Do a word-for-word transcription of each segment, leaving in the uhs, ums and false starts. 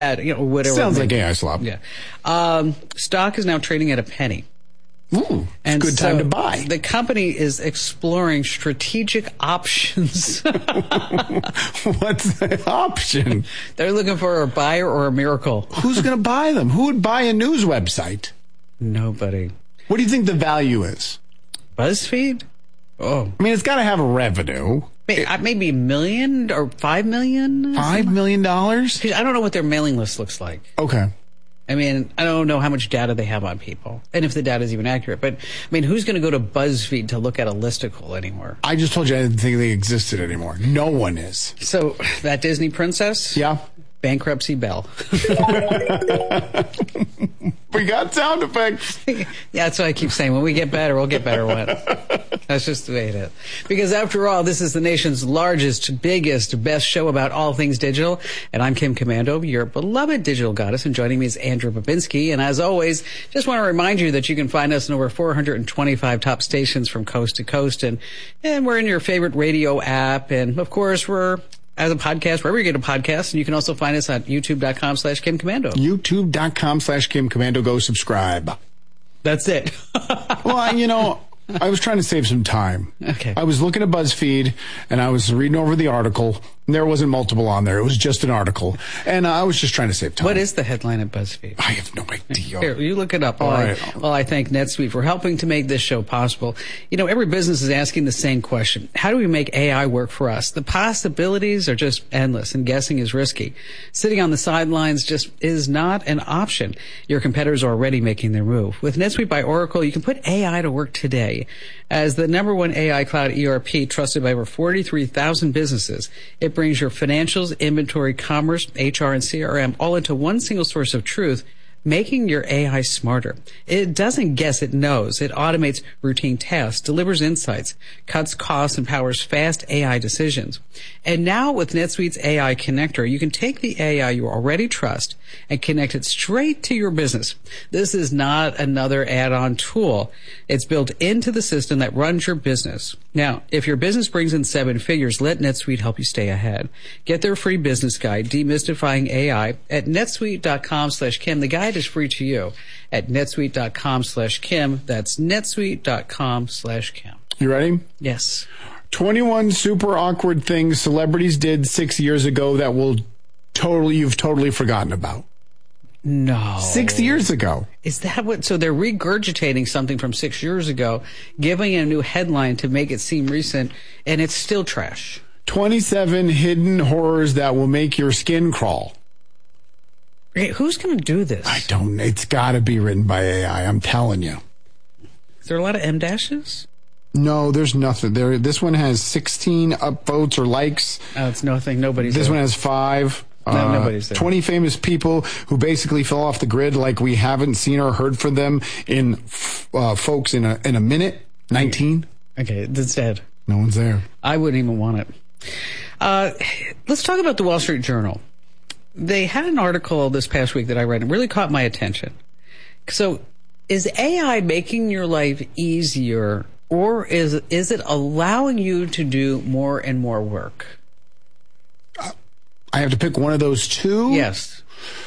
you know, whatever. Sounds like A I slop. Yeah. Um, stock is now trading at a penny. Ooh, it's and a good time so to buy. The company is exploring strategic options. What's the option? They're looking for a buyer or a miracle. Who's going to buy them? Who would buy a news website? Nobody. What do you think the value is? BuzzFeed? Oh. I mean, it's got to have a revenue. Maybe a million or five million? Five million dollars? I don't know what their mailing list looks like. Okay. I mean, I don't know how much data they have on people and if the data is even accurate. But, I mean, who's going to go to BuzzFeed to look at a listicle anymore? I just told you I didn't think they existed anymore. No one is. So, that Disney princess? Yeah. Bankruptcy bell. We got sound effects. Yeah, that's what I keep saying. When we get better, we'll get better ones. That's just the way it is. Because after all, this is the nation's largest, biggest, best show about all things digital. And I'm Kim Komando, your beloved digital goddess. And joining me is Andrew Babinski. And as always, just want to remind you that you can find us in over four hundred twenty-five top stations from coast to coast. And, and we're in your favorite radio app. And, of course, we're as a podcast, wherever you get a podcast. And you can also find us at youtube.com slash Kim Komando. youtube.com slash Kim Komando. Go subscribe. That's it. Well, you know, I was trying to save some time. Okay. I was looking at BuzzFeed, and I was reading over the article, and there wasn't multiple on there. It was just an article. And uh, I was just trying to save time. What is the headline at BuzzFeed? I have no idea. Here, you look it up. All Well, right. I, well, I thank NetSuite for helping to make this show possible. You know, every business is asking the same question. How do we make A I work for us? The possibilities are just endless, and guessing is risky. Sitting on the sidelines just is not an option. Your competitors are already making their move. With NetSuite by Oracle, you can put A I to work today. As the number one A I cloud E R P trusted by over forty-three thousand businesses, it brings your financials, inventory, commerce, H R, and C R M all into one single source of truth, making your A I smarter. It doesn't guess, it knows. It automates routine tasks, delivers insights, cuts costs, and powers fast A I decisions. And now with NetSuite's A I connector, you can take the A I you already trust and connect it straight to your business. This is not another add-on tool. It's built into the system that runs your business. Now, if your business brings in seven figures, let NetSuite help you stay ahead. Get their free business guide, Demystifying A I, at netsuite.com slash Kim. The guide is free to you at netsuite.com slash Kim. That's netsuite.com slash Kim. You ready? Yes. twenty-one super awkward things celebrities did six years ago that will totally, you've totally forgotten about. No. Six years ago. Is that what? So they're regurgitating something from six years ago, giving it a new headline to make it seem recent, and it's still trash. twenty-seven hidden horrors that will make your skin crawl. Hey, who's going to do this? I don't, it's got to be written by A I, I'm telling you. Is there a lot of M dashes? No, there's nothing. There. This one has sixteen upvotes or likes. Oh, it's nothing. Nobody's This there. one has five. No, uh, nobody's there. twenty famous people who basically fell off the grid like we haven't seen or heard from them in uh, folks in a in a minute. nineteen. Okay, it's dead. No one's there. I wouldn't even want it. Uh, let's talk about the Wall Street Journal. They had an article this past week that I read and really caught my attention. So, is A I making your life easier, or is is it allowing you to do more and more work? I have to pick one of those two? Yes.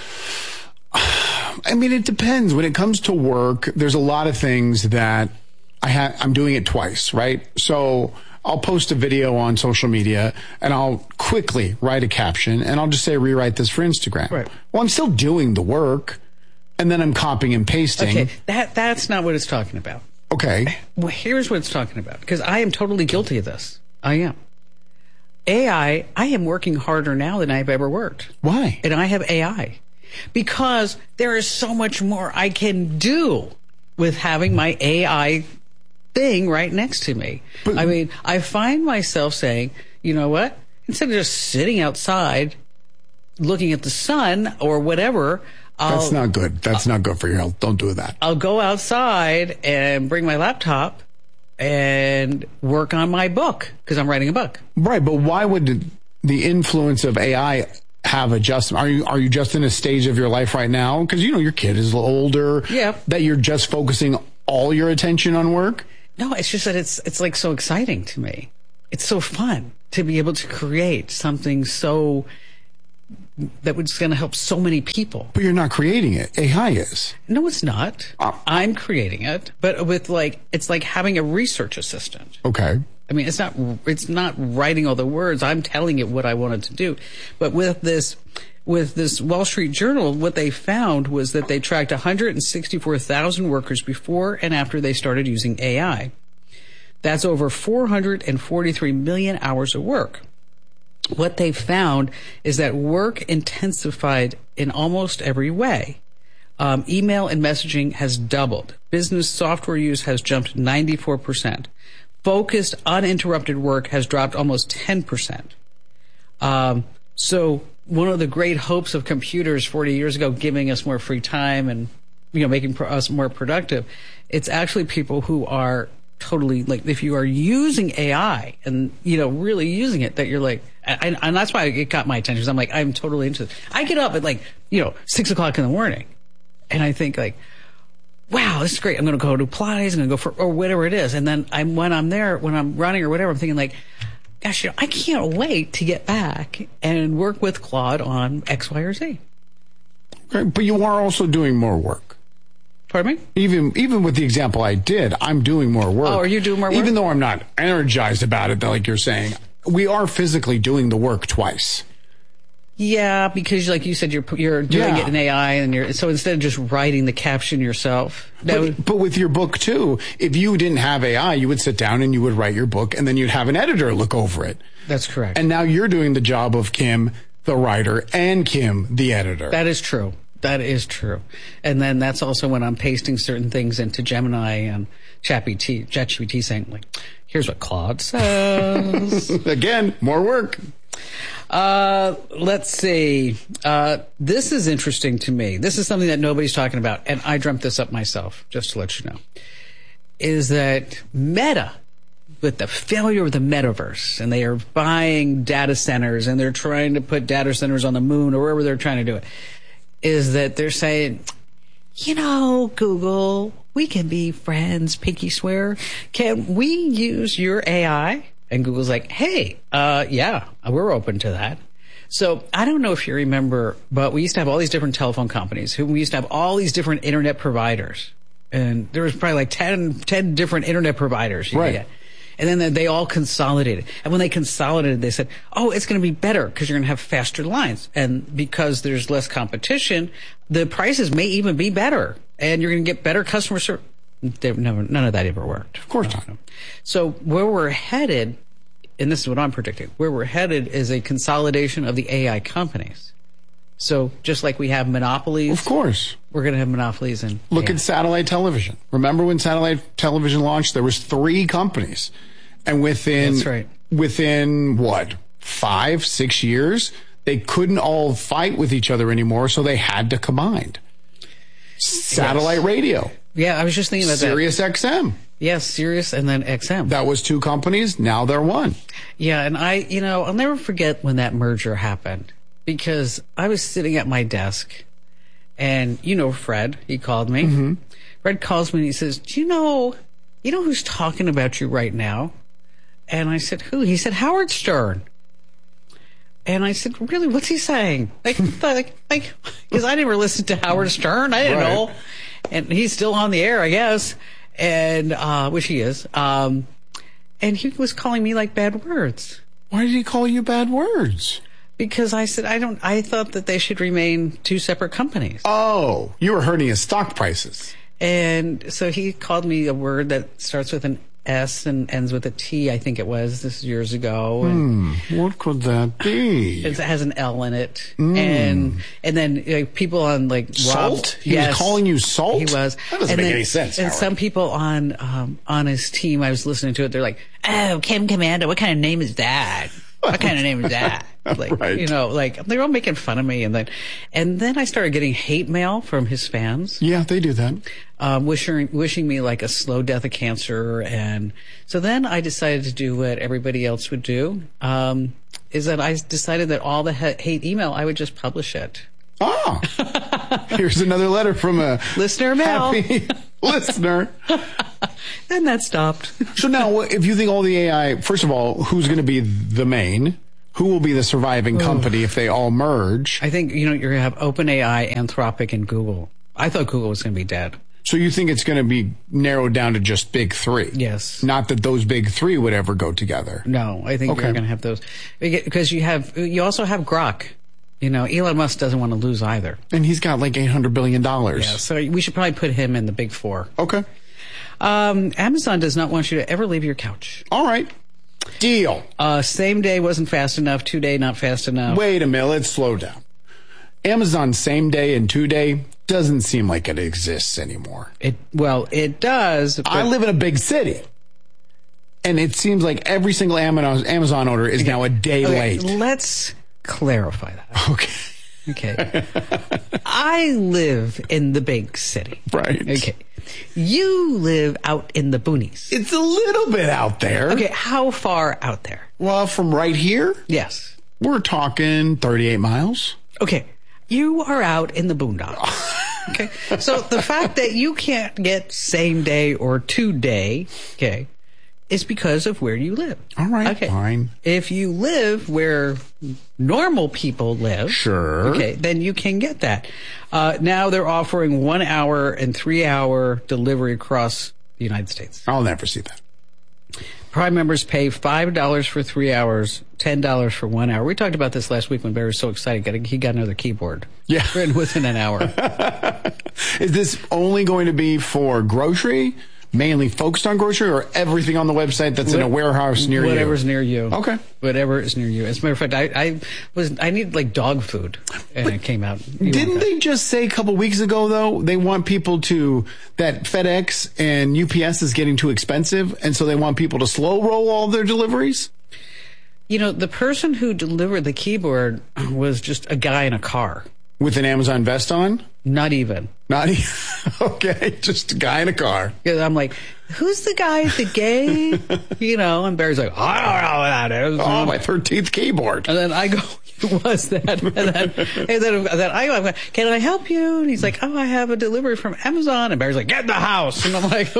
I mean, it depends. When it comes to work, there's a lot of things that I ha- I'm doing it twice, right? So I'll post a video on social media and I'll quickly write a caption and I'll just say, rewrite this for Instagram. Right. Well, I'm still doing the work and then I'm copying and pasting. Okay, that that's not what it's talking about. Okay. Well, here's what it's talking about, because I am totally guilty of this. I am. A I, I am working harder now than I've ever worked. Why? And I have A I. Because there is so much more I can do with having my A I thing right next to me. But, I mean, I find myself saying, you know what? Instead of just sitting outside looking at the sun or whatever, I'll, that's not good. That's not good for your health. Don't do that. I'll go outside and bring my laptop and work on my book because I'm writing a book. Right, but why would the influence of A I have adjustment? Are you are you just in a stage of your life right now? Because, you know, your kid is a little older. Yeah. That you're just focusing all your attention on work? No, it's just that it's it's like so exciting to me. It's so fun to be able to create something so that was going to help so many people. But you're not creating it. A I is. No, it's not. Uh, I'm creating it, but with like, it's like having a research assistant. Okay. I mean, it's not, it's not writing all the words. I'm telling it what I wanted to do. But with this, with this Wall Street Journal, what they found was that they tracked one hundred sixty-four thousand workers before and after they started using A I. That's over four hundred forty-three million hours of work. What they found is that work intensified in almost every way. Um, email and messaging has doubled. Business software use has jumped ninety-four percent. Focused, uninterrupted work has dropped almost ten percent. Um, so one of the great hopes of computers forty years ago, giving us more free time and, you know, making us more productive, it's actually people who are totally, like, if you are using A I and, you know, really using it, that you're like, and, and that's why it got my attention, because I'm like, I'm totally into it. I get up at like, you know, six o'clock in the morning and I think like, wow, this is great. I'm going to go to Pilates, I'm going to go for, or whatever it is. And then I'm, when I'm there, when I'm running or whatever, I'm thinking like, gosh, you know, I can't wait to get back and work with Claude on X, Y, or Z. Okay, but you are also doing more work. Pardon me? Even even with the example I did, I'm doing more work. Oh, are you doing more work? Even though I'm not energized about it, like you're saying, we are physically doing the work twice. Yeah, because like you said, you're you're doing Yeah. it in A I, and you're so instead of just writing the caption yourself. That would, But, but with your book too, if you didn't have A I, you would sit down and you would write your book, and then you'd have an editor look over it. that's correct. And now you're doing the job of Kim, the writer, and Kim, the editor. That is true. That is true. And then that's also when I'm pasting certain things into Gemini and ChatGPT, ChatGPT saying like, here's what Claude says. Again, more work. Uh, let's see. Uh, this is interesting to me. This is something that nobody's talking about, and I dreamt this up myself, just to let you know, is that Meta, with the failure of the metaverse, and they are buying data centers, and they're trying to put data centers on the moon or wherever they're trying to do it, is that they're saying, you know, Google, we can be friends, pinky swear. Can we use your A I? And Google's like, hey, uh, yeah, we're open to that. So I don't know if you remember, but we used to have all these different telephone companies who we used to have all these different internet providers. And there was probably like ten, ten different internet providers you Right. could get. And then they all consolidated. And when they consolidated, they said, oh, it's going to be better because you're going to have faster lines. And because there's less competition, the prices may even be better. And you're going to get better customer service. Never, none of that ever worked. Of course not. So where we're headed, and this is what I'm predicting, where we're headed is a consolidation of the A I companies. So just like we have monopolies. Of course. We're going to have monopolies in Look A I. at satellite television. Remember when satellite television launched? There was three companies. And within, That's right. within what, five, six years, they couldn't all fight with each other anymore, so they had to combine. Satellite Yes. radio. Yeah, I was just thinking about Sirius X M. that. Yes, Sirius and then X M. That was two companies. Now they're one. Yeah, and I, you know, I'll never forget when that merger happened because I was sitting at my desk and, you know, Fred, he called me. Mm-hmm. Fred calls me and he says, do you know, you know who's talking about you right now? And I said, who? He said, Howard Stern. And I said, really, what's he saying? Like, like, like, because I never listened to Howard Stern. I didn't Right. know. And he's still on the air, I guess. And, uh, which he is. Um, and he was calling me like bad words. Why did he call you bad words? Because I said, I don't, I thought that they should remain two separate companies. Oh, you were hurting his stock prices. And so he called me a word that starts with an S and ends with a T, I think it was. This is years ago. And Hmm, what could that be? it has an L in it. And and then like, people on like Rob, Salt? He yes, was calling you salt? He was. That doesn't And make then- any sense, And Howard. some people on um, on his team, I was listening to it. They're like, "Oh, Kim Commander, what kind of name is that? What kind of name is that?" Like, Right. you know, like they're all making fun of me. And then and then I started getting hate mail from his fans. Yeah, they do that. Um, wishing wishing me like a slow death of cancer, and so then I decided to do what everybody else would do. Um, is that I decided that all the ha- hate email I would just publish it. Ah, here's another letter from a Listener mail. happy listener. And that stopped. So now, if you think all the A I, first of all, who's going to be the main? Who will be the surviving company if they all merge? I think, you know, you're going to have OpenAI, Anthropic, and Google. I thought Google was going to be dead. So you think it's going to be narrowed down to just big three? Yes. Not that those big three would ever go together. No, I think Okay. you're going to have those. Because you have, you also have Grok. You know, Elon Musk doesn't want to lose either. And he's got like eight hundred billion dollars. Yeah, so we should probably put him in the big four. Okay. Um, Amazon does not want you to ever leave your couch. All right. Deal. Uh, same day wasn't fast enough. Two day not fast enough. Wait a minute. Let's slow down. Amazon same day and two day doesn't seem like it exists anymore. It well, it does. I live in a big city. And it seems like every single Amazon Amazon order is now a day okay, late. Let's clarify that. Okay. Okay. I live in the big city. Right. Okay. You live out in the boonies. It's a little bit out there. Okay, how far out there? Well, from right here, Yes. we're talking thirty-eight miles. Okay. You are out in the boondocks. Okay. So the fact that you can't get same day or two day, okay, is because of where you live. All right, Okay. fine. If you live where normal people live, Sure. okay, then you can get that. Uh, now they're offering one hour and three hour delivery across the United States. I'll never see that. Prime members pay five dollars for three hours, ten dollars for one hour. We talked about this last week when Barry was so excited. He got another keyboard. Yeah. Written within an hour. Is this only going to be for grocery, mainly focused on grocery, or everything on the website that's in a warehouse near you? Whatever's near you. Okay. Whatever is near you. As a matter of fact, I, I was I needed like dog food, and it came out. You Didn't want that. they just say a couple weeks ago, though, they want people to, that FedEx and U P S is getting too expensive, and so they want people to slow roll all their deliveries? You know, the person who delivered the keyboard was just a guy in a car. With an Amazon vest on? Not even. Not even. Okay, just a guy in a car. Because I'm like, who's the guy at the gate? You know, and Barry's like, I don't know what that is. Oh, my thirteenth keyboard. And then I go, it was that. And then, and then, and then I go, can I help you? And he's like, oh, I have a delivery from Amazon. And Barry's like, get in the house. And I'm like,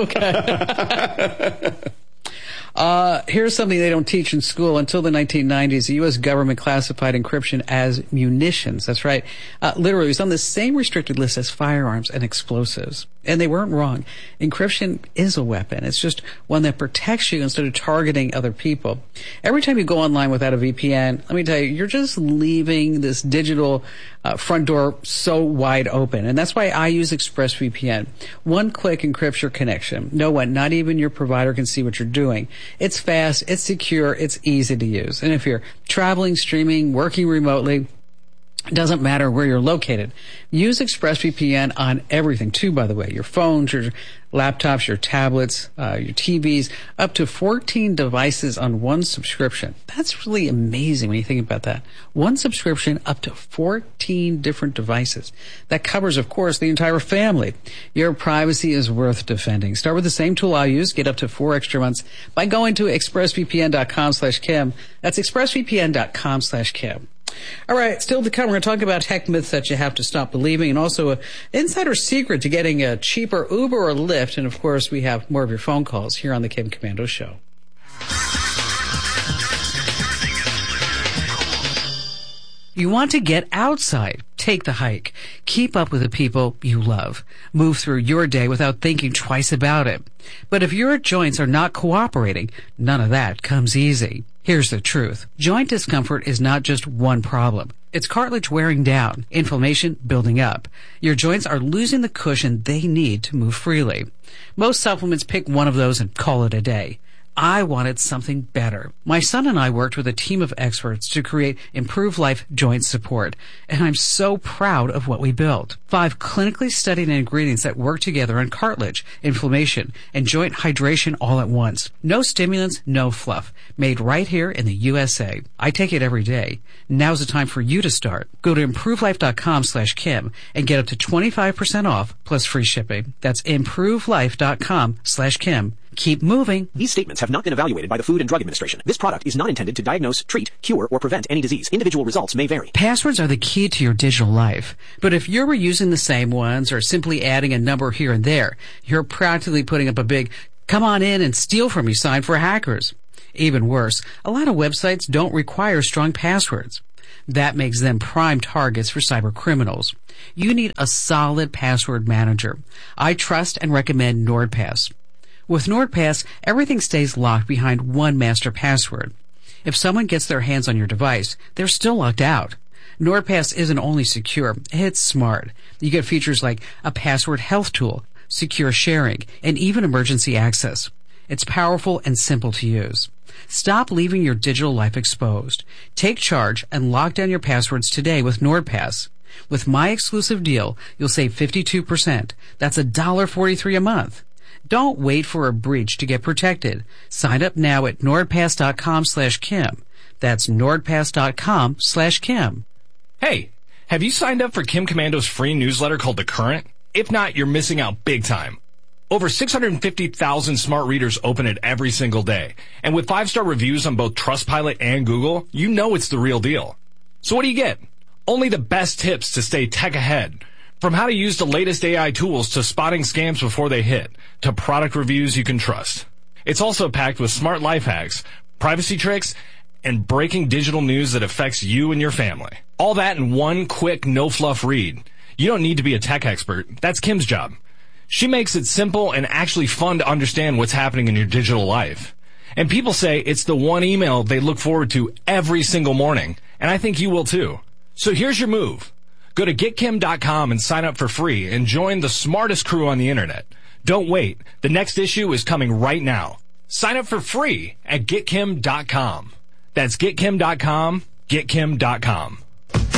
okay. Uh, here's something they don't teach in school. Until the nineteen nineties, the U S government classified encryption as munitions. That's right. Uh, literally, it was on the same restricted list as firearms and explosives. And they weren't wrong. Encryption is a weapon. It's just one that protects you instead of targeting other people. Every time you go online without a V P N, let me tell you, you're just leaving this digital uh, front door so wide open. And that's why I use ExpressVPN. One click encrypts your connection. No one, not even your provider, can see what you're doing. It's fast, it's secure, it's easy to use. And if you're traveling, streaming, working remotely, it doesn't matter where you're located. Use ExpressVPN on everything too, by the way. Your phones, your laptops, your tablets, uh, your T Vs, up to fourteen devices on one subscription. That's really amazing when you think about that. One subscription, up to fourteen different devices. That covers, of course, the entire family. Your privacy is worth defending. Start with the same tool I use. Get up to four extra months by going to expressvpn.com slash Kim. That's expressvpn.com slash Kim. All right, still to come, we're going to talk about tech myths that you have to stop believing, and also an insider secret to getting a cheaper Uber or Lyft. And, of course, we have more of your phone calls here on the Kim Komando Show. You want to get outside. Take the hike. Keep up with the people you love. Move through your day without thinking twice about it. But if your joints are not cooperating, none of that comes easy. Here's the truth. Joint discomfort is not just one problem. It's cartilage wearing down, inflammation building up. Your joints are losing the cushion they need to move freely. Most supplements pick one of those and call it a day. I wanted something better. My son and I worked with a team of experts to create Improve Life Joint Support, and I'm so proud of what we built. Five clinically studied ingredients that work together on cartilage, inflammation, and joint hydration all at once. No stimulants, no fluff. Made right here in the U S A. I take it every day. Now's the time for you to start. Go to improvelife.com slash Kim and get up to twenty-five percent off plus free shipping. That's improvelife.com slash Kim. Keep moving. These statements have not been evaluated by the Food and Drug Administration. This product is not intended to diagnose, treat, cure, or prevent any disease. Individual results may vary. Passwords are the key to your digital life. But if you're reusing the same ones or simply adding a number here and there, you're practically putting up a big "come on in and steal from me" sign for hackers. Even worse, a lot of websites don't require strong passwords. That makes them prime targets for cyber criminals. You need a solid password manager. I trust and recommend NordPass. With NordPass, everything stays locked behind one master password. If someone gets their hands on your device, they're still locked out. NordPass isn't only secure, it's smart. You get features like a password health tool, secure sharing, and even emergency access. It's powerful and simple to use. Stop leaving your digital life exposed. Take charge and lock down your passwords today with NordPass. With my exclusive deal, you'll save fifty-two percent. That's one dollar forty-three a month. Don't wait for a breach to get protected. Sign up now at nordpass.com slash Kim. That's nordpass.com slash Kim. Hey, have you signed up for Kim Commando's free newsletter called The Current? If not, you're missing out big time. Over six hundred fifty thousand smart readers open it every single day. And with five-star reviews on both Trustpilot and Google, you know it's the real deal. So what do you get? Only the best tips to stay tech ahead. From how to use the latest A I tools to spotting scams before they hit, to product reviews you can trust. It's also packed with smart life hacks, privacy tricks, and breaking digital news that affects you and your family. All that in one quick, no-fluff read. You don't need to be a tech expert. That's Kim's job. She makes it simple and actually fun to understand what's happening in your digital life. And people say it's the one email they look forward to every single morning. And I think you will too. So here's your move. Go to get kim dot com and sign up for free and join the smartest crew on the internet. Don't wait. The next issue is coming right now. Sign up for free at get kim dot com. That's get kim dot com, get kim dot com.